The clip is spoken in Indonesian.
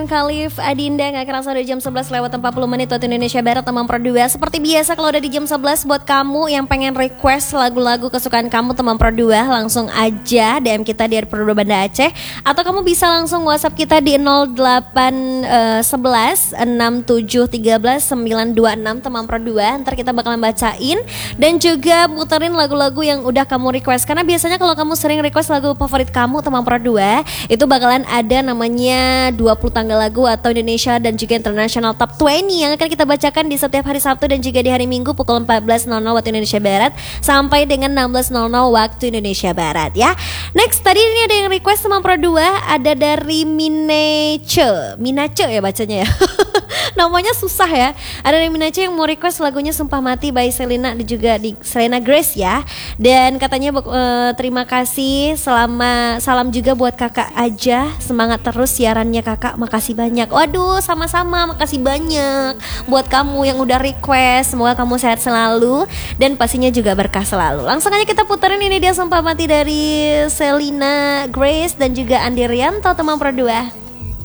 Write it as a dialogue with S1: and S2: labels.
S1: Khalif Adinda, gak kerasa udah jam 11 lewat 40 menit waktu Indonesia Barat, teman Pro 2. Seperti biasa kalau udah di jam 11, buat kamu yang pengen request lagu-lagu kesukaan kamu teman Pro 2, langsung aja DM kita di Pro 2 Banda Aceh. Atau kamu bisa langsung WhatsApp kita di 0811 6713 926 teman Pro 2. Ntar kita bakalan bacain dan juga muterin lagu-lagu yang udah kamu request. Karena biasanya kalau kamu sering request lagu favorit kamu teman Pro 2, itu bakalan ada namanya 20 tanggal lagu atau Indonesia dan juga International Top 20 yang akan kita bacakan di setiap hari Sabtu dan juga di hari Minggu pukul 14.00 waktu Indonesia Barat sampai dengan 16.00 waktu Indonesia Barat ya. Next, tadi ini ada yang request sama Pro 2, ada dari Minace ya bacanya ya. Namanya susah ya. Ada dari Minace yang mau request lagunya Sumpah Mati by Selena dan juga di Selena Grace ya. Dan katanya terima kasih, salam juga buat kakak aja, semangat terus siarannya kakak, makasih banyak. Waduh, sama-sama, makasih banyak buat kamu yang udah request. Semoga kamu sehat selalu dan pastinya juga berkah selalu. Langsung aja kita puterin, ini dia Sumpah Mati dari Selena Grace dan juga Andi Rianto teman Pro 2.